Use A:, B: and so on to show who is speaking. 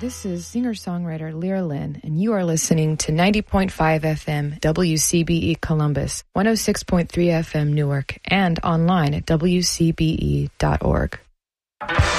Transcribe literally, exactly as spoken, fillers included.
A: This is singer-songwriter Lyra Lynn, and you are listening to ninety point five F M W C B E Columbus, one oh six point three F M Newark, and online at W C B E dot org.